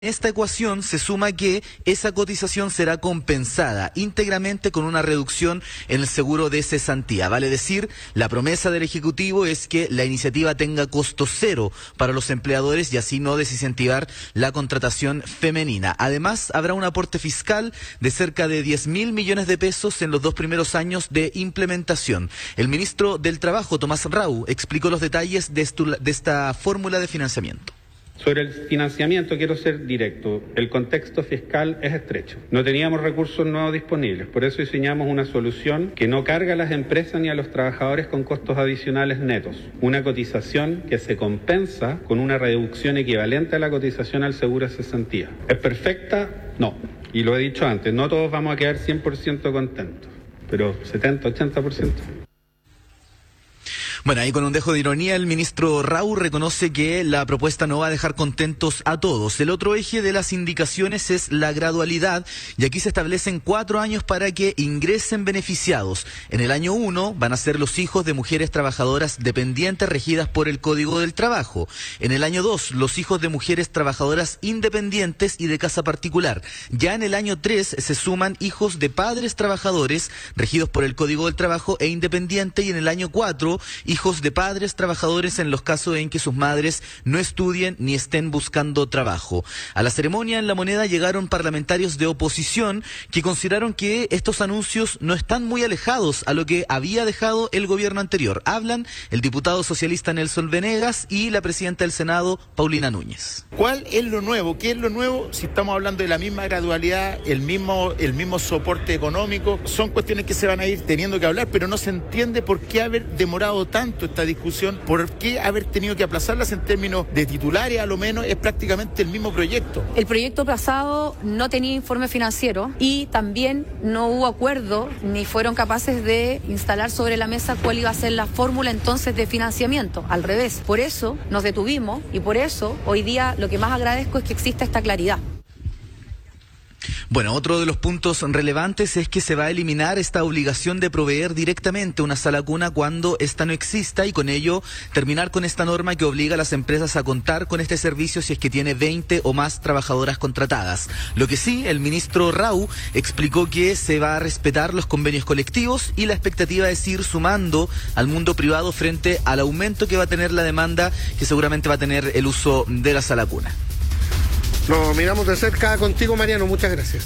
Esta ecuación se suma que esa cotización será compensada íntegramente con una reducción en el seguro de cesantía. Vale decir, la promesa del Ejecutivo es que la iniciativa tenga costo cero para los empleadores y así no desincentivar la contratación femenina. Además, habrá un aporte fiscal de cerca de 10.000 millones de pesos en los 2 primeros años de implementación. El ministro del Trabajo, Tomás Rau, explicó los detalles de esta fórmula de financiamiento. Sobre el financiamiento quiero ser directo. El contexto fiscal es estrecho. No teníamos recursos nuevos disponibles. Por eso diseñamos una solución que no carga a las empresas ni a los trabajadores con costos adicionales netos. Una cotización que se compensa con una reducción equivalente a la cotización al seguro de cesantía. ¿Es perfecta? No. Y lo he dicho antes, no todos vamos a quedar 100% contentos, pero 70, 80%. Bueno, ahí con un dejo de ironía, el ministro Rau reconoce que la propuesta no va a dejar contentos a todos. El otro eje de las indicaciones es la gradualidad, y aquí se establecen 4 años para que ingresen beneficiados. En el año 1 van a ser los hijos de mujeres trabajadoras dependientes regidas por el Código del Trabajo. En el año 2, los hijos de mujeres trabajadoras independientes y de casa particular. Ya en el año 3 se suman hijos de padres trabajadores regidos por el Código del Trabajo e independiente, y en el año 4, hijos de padres trabajadores en los casos en que sus madres no estudien ni estén buscando trabajo. A la ceremonia en La Moneda llegaron parlamentarios de oposición que consideraron que estos anuncios no están muy alejados a lo que había dejado el gobierno anterior. Hablan el diputado socialista Nelson Venegas y la presidenta del Senado, Paulina Núñez. ¿Cuál es lo nuevo? ¿Qué es lo nuevo? Si estamos hablando de la misma gradualidad, el mismo soporte económico, son cuestiones que se van a ir teniendo que hablar, pero no se entiende por qué haber demorado tanto esta discusión, por qué haber tenido que aplazarlas en términos de titulares. A lo menos es prácticamente el mismo proyecto. El proyecto pasado no tenía informe financiero y también no hubo acuerdo ni fueron capaces de instalar sobre la mesa cuál iba a ser la fórmula entonces de financiamiento. Al revés, por eso nos detuvimos y por eso hoy día lo que más agradezco es que exista esta claridad. Bueno, otro de los puntos relevantes es que se va a eliminar esta obligación de proveer directamente una sala cuna cuando esta no exista, y con ello terminar con esta norma que obliga a las empresas a contar con este servicio si es que tiene 20 o más trabajadoras contratadas. Lo que sí, el ministro Rau explicó que se va a respetar los convenios colectivos y la expectativa es ir sumando al mundo privado frente al aumento que va a tener la demanda, que seguramente va a tener el uso de la sala cuna. Lo miramos de cerca contigo, Mariano, muchas gracias.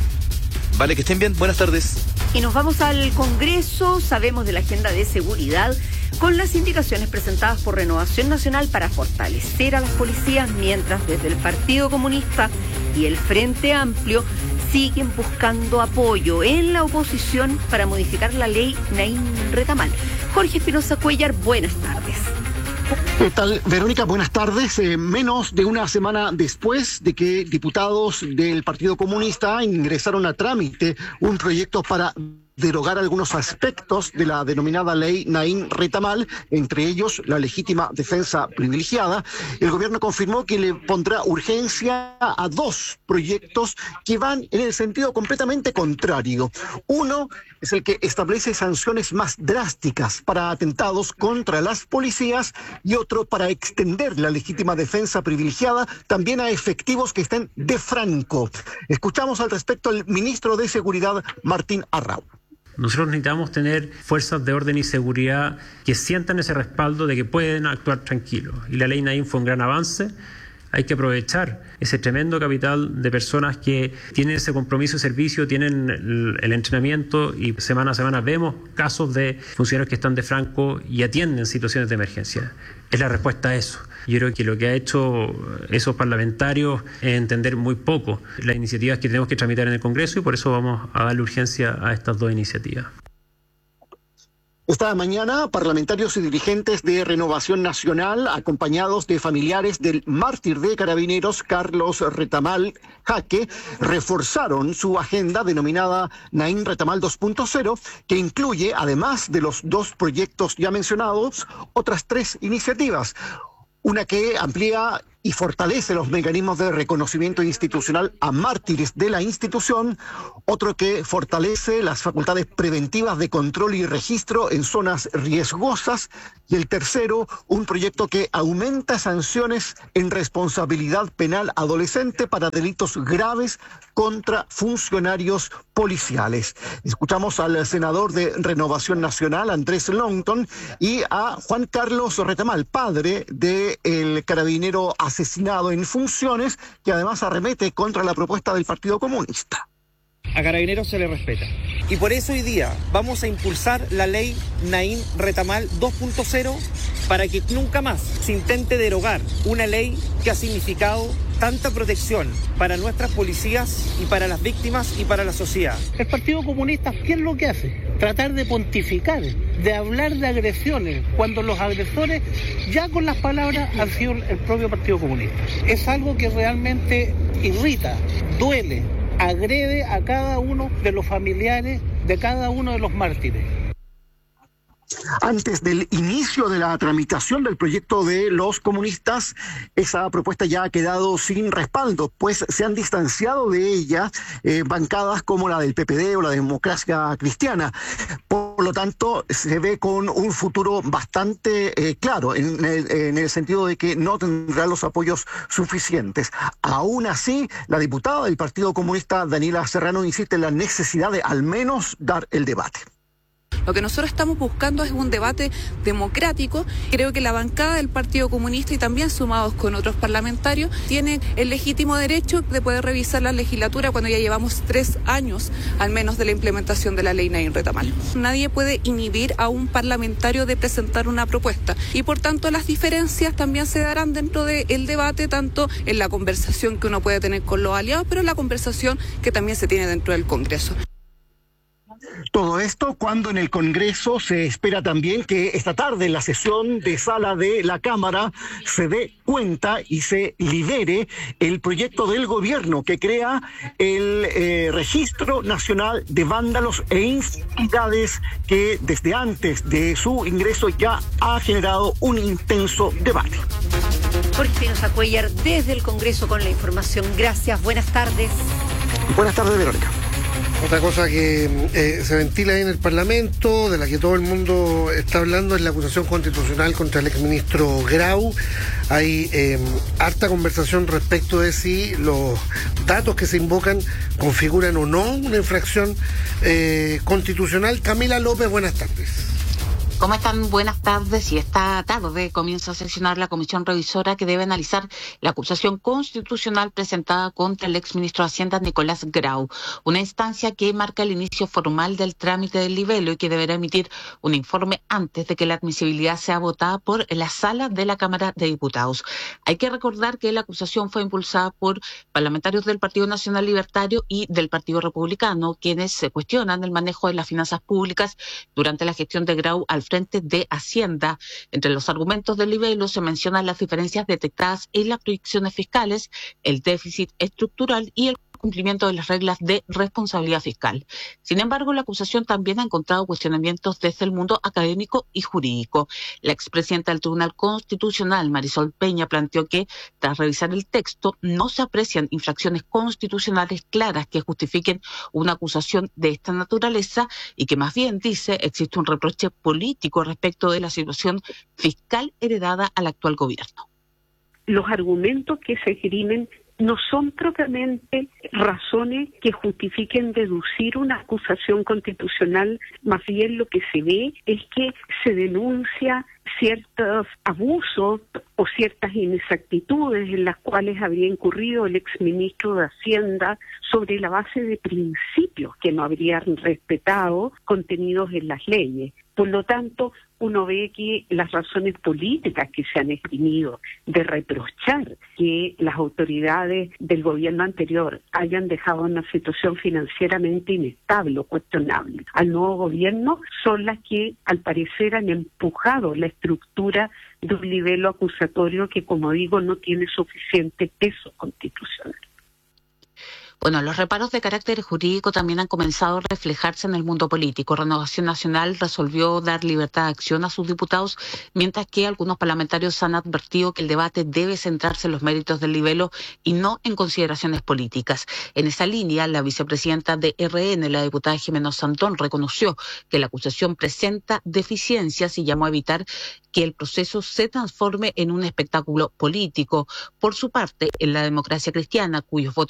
Vale, que estén bien, buenas tardes. Y nos vamos al Congreso. Sabemos de la agenda de seguridad con las indicaciones presentadas por Renovación Nacional para fortalecer a las policías, mientras desde el Partido Comunista y el Frente Amplio siguen buscando apoyo en la oposición para modificar la ley Nain Retamal. Jorge Espinosa Cuellar, buenas tardes. ¿Qué tal, Verónica? Buenas tardes. Menos de una semana después de que diputados del Partido Comunista ingresaron a trámite un proyecto para derogar algunos aspectos de la denominada ley Nain Retamal, entre ellos la legítima defensa privilegiada, el gobierno confirmó que le pondrá urgencia a 2 proyectos que van en el sentido completamente contrario. Uno es el que establece sanciones más drásticas para atentados contra las policías y otro para extender la legítima defensa privilegiada también a efectivos que estén de franco. Escuchamos al respecto al ministro de Seguridad, Martín Arrau. Nosotros necesitamos tener fuerzas de orden y seguridad que sientan ese respaldo de que pueden actuar tranquilos. Y la ley Nain fue un gran avance. Hay que aprovechar ese tremendo capital de personas que tienen ese compromiso de servicio, tienen el entrenamiento, y semana a semana vemos casos de funcionarios que están de franco y atienden situaciones de emergencia. Es la respuesta a eso. Yo creo que lo que ha hecho esos parlamentarios es entender muy poco las iniciativas que tenemos que tramitar en el Congreso, y por eso vamos a darle urgencia a estas 2 iniciativas. Esta mañana, parlamentarios y dirigentes de Renovación Nacional, acompañados de familiares del mártir de Carabineros, Carlos Retamal Jaque, reforzaron su agenda denominada Nain Retamal 2.0, que incluye, además de los 2 proyectos ya mencionados, otras 3 iniciativas. Una que amplía y fortalece los mecanismos de reconocimiento institucional a mártires de la institución, otro que fortalece las facultades preventivas de control y registro en zonas riesgosas, y el tercero, un proyecto que aumenta sanciones en responsabilidad penal adolescente para delitos graves contra funcionarios policiales. Escuchamos al senador de Renovación Nacional, Andrés Longton, y a Juan Carlos Retamal, padre del carabinero asesinado en funciones, que además arremete contra la propuesta del Partido Comunista. A Carabineros se le respeta. Y por eso hoy día vamos a impulsar la ley Naín Retamal 2.0 para que nunca más se intente derogar una ley que ha significado tanta protección para nuestras policías y para las víctimas y para la sociedad. El Partido Comunista, ¿qué es lo que hace? Tratar de pontificar, de hablar de agresiones, cuando los agresores ya con las palabras han sido el propio Partido Comunista. Es algo que realmente irrita, duele, agrede a cada uno de los familiares de cada uno de los mártires. Antes del inicio de la tramitación del proyecto de los comunistas, esa propuesta ya ha quedado sin respaldo, pues se han distanciado de ella bancadas como la del PPD o la Democracia Cristiana. Por lo tanto, se ve con un futuro bastante claro, en el sentido de que no tendrá los apoyos suficientes. Aún así, la diputada del Partido Comunista, Daniela Serrano, insiste en la necesidad de al menos dar el debate. Lo que nosotros estamos buscando es un debate democrático. Creo que la bancada del Partido Comunista y también sumados con otros parlamentarios tienen el legítimo derecho de poder revisar la legislatura cuando ya llevamos 3 años al menos de la implementación de la ley Naín Retamal. Nadie puede inhibir a un parlamentario de presentar una propuesta y por tanto las diferencias también se darán dentro del debate, tanto en la conversación que uno puede tener con los aliados, pero en la conversación que también se tiene dentro del Congreso. Todo esto cuando en el Congreso se espera también que esta tarde en la sesión de sala de la Cámara se dé cuenta y se lidere el proyecto del gobierno que crea el Registro Nacional de Vándalos e Infidelidades, que desde antes de su ingreso ya ha generado un intenso debate. Jorge Espinosa Cuellar desde el Congreso con la información. Gracias, buenas tardes. Buenas tardes, Verónica. Otra cosa que se ventila ahí en el Parlamento, de la que todo el mundo está hablando, es la acusación constitucional contra el exministro Grau. Hay harta conversación respecto de si los datos que se invocan configuran o no una infracción constitucional. Camila López, buenas tardes. ¿Cómo están? Buenas tardes. Y esta tarde comienza a sesionar la comisión revisora que debe analizar la acusación constitucional presentada contra el exministro de Hacienda Nicolás Grau, una instancia que marca el inicio formal del trámite del libelo y que deberá emitir un informe antes de que la admisibilidad sea votada por la sala de la Cámara de Diputados. Hay que recordar que la acusación fue impulsada por parlamentarios del Partido Nacional Libertario y del Partido Republicano, quienes se cuestionan el manejo de las finanzas públicas durante la gestión de Grau al frente de Hacienda. Entre los argumentos del libelo se mencionan las diferencias detectadas en las proyecciones fiscales, el déficit estructural y el cumplimiento de las reglas de responsabilidad fiscal. Sin embargo, la acusación también ha encontrado cuestionamientos desde el mundo académico y jurídico. La expresidenta del Tribunal Constitucional, Marisol Peña, planteó que, tras revisar el texto, no se aprecian infracciones constitucionales claras que justifiquen una acusación de esta naturaleza y que más bien, dice, existe un reproche político respecto de la situación fiscal heredada al actual gobierno. Los argumentos que se esgrimen no son propiamente razones que justifiquen deducir una acusación constitucional, más bien lo que se ve es que se denuncia ciertos abusos o ciertas inexactitudes en las cuales habría incurrido el exministro de Hacienda sobre la base de principios que no habrían respetado contenidos en las leyes. Por lo tanto, uno ve que las razones políticas que se han esgrimido de reprochar que las autoridades del gobierno anterior hayan dejado una situación financieramente inestable o cuestionable al nuevo gobierno son las que al parecer han empujado la estructura de un libelo acusatorio que, como digo, no tiene suficiente peso constitucional. Bueno, los reparos de carácter jurídico también han comenzado a reflejarse en el mundo político. Renovación Nacional resolvió dar libertad de acción a sus diputados, mientras que algunos parlamentarios han advertido que el debate debe centrarse en los méritos del libelo y no en consideraciones políticas. En esa línea, la vicepresidenta de RN, la diputada Jimena Santón, reconoció que la acusación presenta deficiencias y llamó a evitar que el proceso se transforme en un espectáculo político. Por su parte, en la Democracia Cristiana, cuyos votos